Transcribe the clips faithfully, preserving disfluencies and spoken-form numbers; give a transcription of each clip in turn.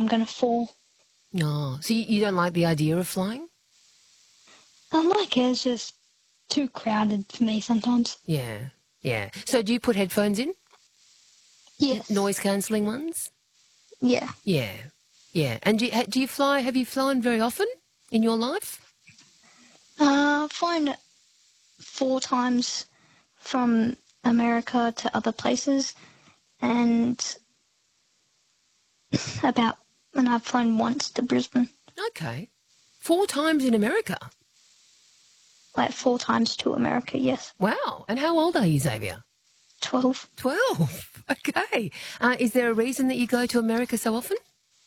I'm going to fall. Oh, so you, you don't like the idea of flying? I like it. It's just too crowded for me sometimes. Yeah, yeah. So do you put headphones in? Yes. Noise cancelling ones? Yeah. Yeah, yeah. And do you, ha- do you fly, have you flown very often in your life? Uh, I've flown four times from America to other places, and about, and I've flown once to Brisbane. Okay. Four times in America? Like four times to America, yes. Wow. And how old are you, Xavier? Twelve. Twelve. Okay. Uh, is there a reason that you go to America so often?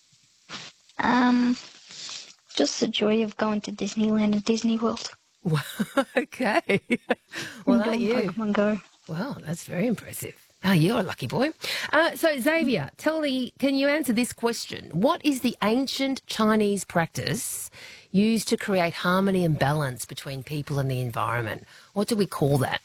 Um, just the joy of going to Disneyland and Disney World. Okay. Well, and aren't doing you? Pokemon Go. Wow, that's very impressive. Oh, you're a lucky boy. Uh, so, Xavier, tell me, can you answer this question? What is the ancient Chinese practice used to create harmony and balance between people and the environment? What do we call that?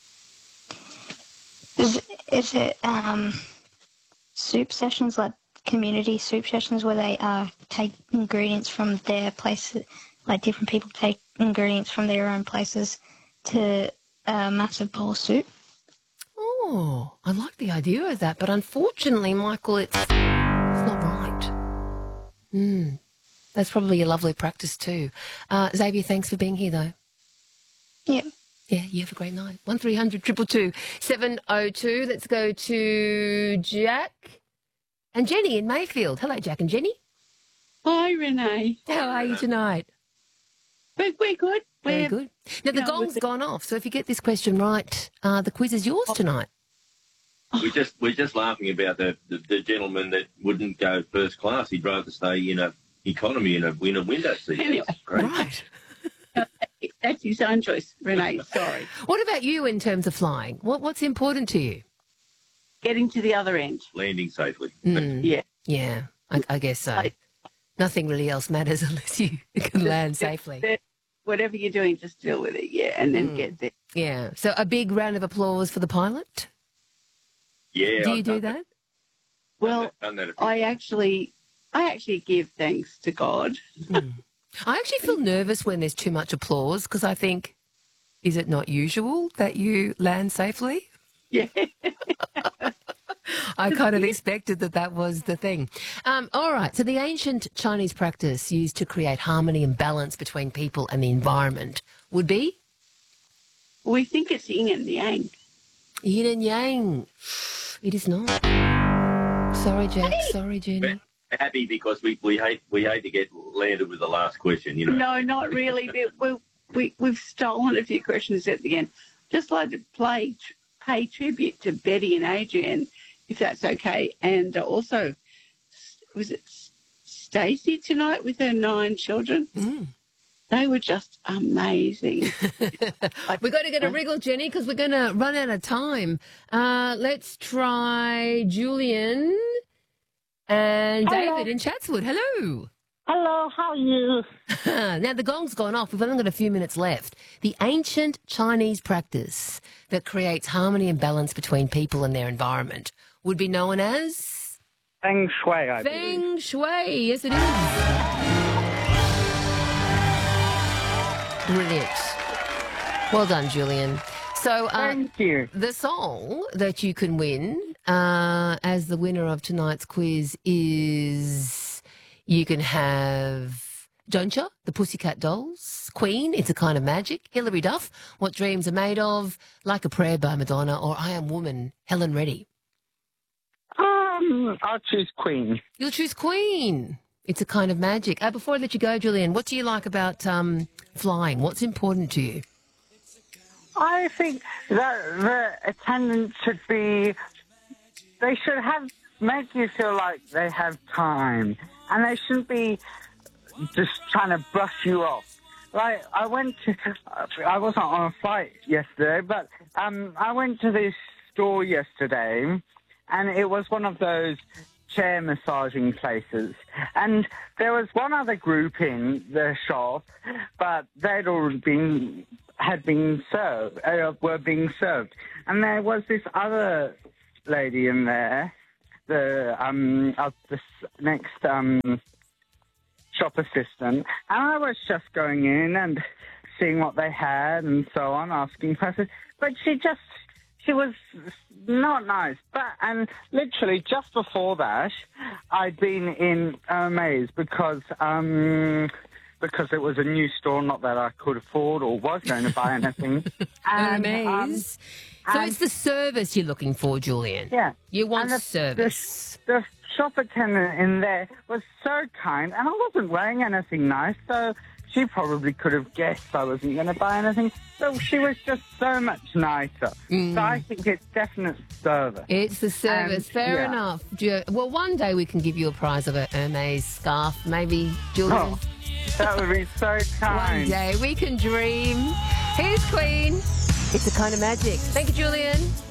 Is, is it um, soup sessions, like community soup sessions where they uh, take ingredients from their places, like different people take ingredients from their own places to a massive bowl of soup? Oh, I like the idea of that, but unfortunately, Michael, it's, it's not right. Hmm. That's probably a lovely practice too. Uh, Xavier, thanks for being here, though. Yeah. Yeah, you have a great night. one three hundred two two two seven oh two. Let's go to Jack and Jenny in Mayfield. Hello, Jack and Jenny. Hi, Renee. How are you tonight? We're, we're good. Very We're, good. Now, the you know, gong's with the- gone off, so if you get this question right, uh, the quiz is yours tonight. We're just we're just laughing about the, the, the gentleman that wouldn't go first class. He'd rather stay in a economy in a in a window seat. Anyway. That's great. Right. That's his own choice, Renee. Sorry. What about you in terms of flying? What What's important to you? Getting to the other end. Landing safely. Mm, Yeah. yeah, I, I guess so. Like- Nothing really else matters unless you can land safely. Whatever you're doing, just deal with it, yeah, and then Mm. get there. Yeah. So a big round of applause for the pilot. Yeah. Do you I've do done that? Well, Done that a few I actually, I actually give thanks to God. Mm. I actually feel nervous when there's too much applause because I think, is it not usual that you land safely? Yeah. I kind of expected that that was the thing. Um, all right. So the ancient Chinese practice used to create harmony and balance between people and the environment would be We think it's yin and yang. yin and yang. It is not. Sorry, Jack. Sorry, Jenny. happy because we, we hate we hate to get landed with the last question, you know. No, not really. We, we, we, we've stolen a few questions at the end. Just like to play, pay tribute to Betty and Adrian, if that's okay. And also, was it Stacey tonight with her nine children? Mm. They were just amazing. We've got to get a wriggle, Jenny, because we're going to run out of time. Uh, let's try Julian and Hello. David in Chatswood. Hello. Hello, how are you? Now, the gong's gone off. We've only got a few minutes left. The ancient Chinese practice that creates harmony and balance between people and their environment would be known as Feng Shui, I believe. Feng Shui. Yes, it is. Brilliant. Well done, Julian. So, uh, Thank you. the song that you can win uh, as the winner of tonight's quiz is you can have Don't Ya, the Pussycat Dolls, Queen, It's a Kind of Magic, Hilary Duff, What Dreams Are Made Of, Like a Prayer by Madonna, or I Am Woman, Helen Reddy. Um, I'll choose Queen. You'll choose Queen. It's a Kind of Magic. Uh, before I let you go, Julian, what do you like about um, flying? What's important to you? I think that the attendants should be, they should have, make you feel like they have time. And they shouldn't be just trying to brush you off. Like, I went to, I wasn't on a flight yesterday, but um, I went to this store yesterday, and it was one of those chair massaging places. And there was one other group in the shop, but they'd already been, had been served, uh, were being served. And there was this other lady in there the um, I was the s- next um, shop assistant, and I was just going in and seeing what they had and so on, asking questions. But she just, she was not nice. But and literally just before that, I'd been in Hermes because um, because it was a new store, not that I could afford or was going to buy anything. And, um, Hermes. So and- it's the service you're looking for, Julian. yeah. You want And the- service. The, the shop attendant in there was so kind, and I wasn't wearing anything nice, so she probably could have guessed I wasn't going to buy anything. So she was just so much nicer. So I think it's definite service. It's the service. And, Fair yeah. enough. Ju- Well, one day we can give you a prize of a Hermes scarf. Maybe, Julian. Oh, that would be so One kind. day we can dream. Here's Queen. It's a kind of magic. Thank you, Julian.